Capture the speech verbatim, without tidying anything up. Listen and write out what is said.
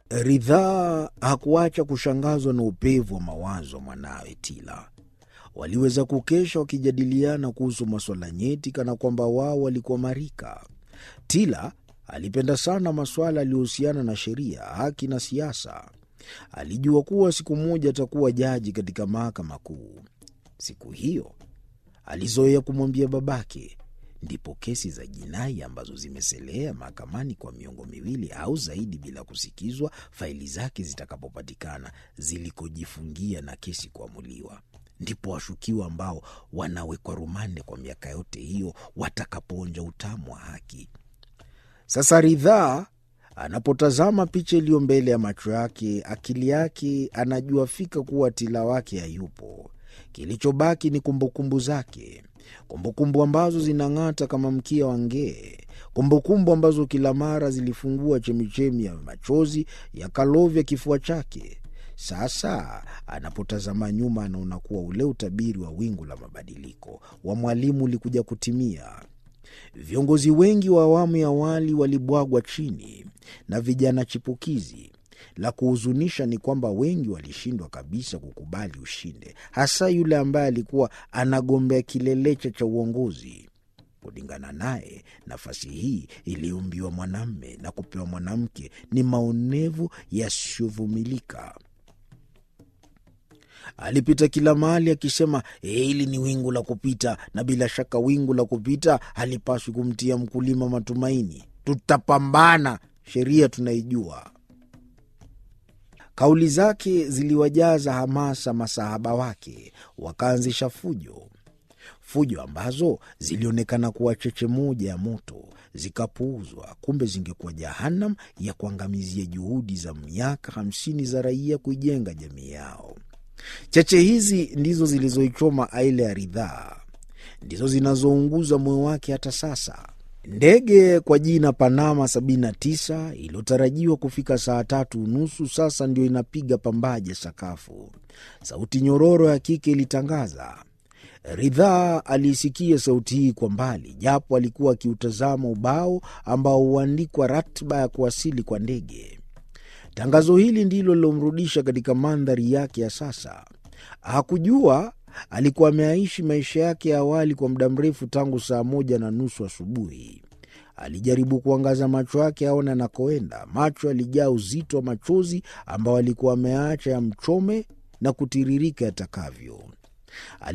Ridhaa hakuacha kushangazwa na upevu wa mawazo wa mwanawe Tila. Waliweza kukesha wakijadiliana kuhusu masuala nyeti kana kwamba wao walikuwa marika. Tila alipenda sana masuala yaliyohusiana na sheria, haki na siasa. Alijua kuwa siku moja atakuwa jaji katika mahakama kuu. Siku hiyo alizoea kumwambia babake, ndipo kesi za jinai ambazo zimeselea mahakamani kwa miongo miwili au zaidi bila kusikizwa faili zake zitakapopatikana zilikojifungia na kesi kuamuliwa, ndipo washukiwa ambao wanawekwa rumande kwa miaka yote hiyo watakapoonja utamu wa haki. Sasa Ridhaa anapotazama picha iliyo mbele ya macho yake, akili yake anajua fika kuwa Tila wake hayupo. Kilichobaki ni kumbukumbu zake, kumbukumbu ambazo zinang'ata kama mkia wa ngee, kumbukumbu ambazo kila mara zilifungua chemichemi ya machozi yakalovya kifua chake. Sasa anapotazama nyuma, anaona kuwa ule utabiri wa wingu la mabadiliko wa mwalimu ulikuja kutimia. Viongozi wengi wa awamu ya awali walibwagwa chini na vijana chipukizi. La kuhuzunisha ni kwamba wengi walishindwa kabisa kukubali ushinde, hasa yule ambaye alikuwa anagombea kilelecha cha uongozi. Kulingana naye, nafasi hii iliumbiwa mwanamme na kupewa mwanamke ni maonevu yasiyovumilika. Alipita kila mahali akisema, hili ni wingu la kupita, na bila shaka wingu la kupita halipaswi kumtia mkulima matumaini. Tutapambana, sheria tunaijua. Kauli zake ziliwajaza hamasa masahaba wake, wakaanzisha fujo. Fujo ambazo zilionekana kuwa cheche moja ya moto, zikapuuzwa, kumbe zingekuwa jahannam ya kuangamizia juhudi za miaka hamsini za raia kuijenga jamii yao. Cheche hizi ndizo zilizoichoma aile ya Ridhaa, ndizo zinazounguza moyo wake hata sasa. Ndege kwa jina Panama sabini na tisa iliyotarajiwa kufika saa tatu unusu sasa ndio inapiga pambaje sakafu. Sauti nyororo ya kike ilitangaza. Ridhaa aliisikia sauti hii kwa mbali, japo alikuwa akiutazama ubao ambao huandikwa ratiba ya kuwasili kwa ndege. Tangazo hili ndilo lilomrudisha katika mandhari yake ya sasa. Hakujua alikuwa ameaishi maisha yake ya awali kwa muda mrefu tangu saa moja na nusu asubuhi. Alijaribu kuangaza macho yake aone anakoenda. Macho yalijaa uzito wa machozi ambao alikuwa ameacha ya mchome na kutiririka yatakavyo.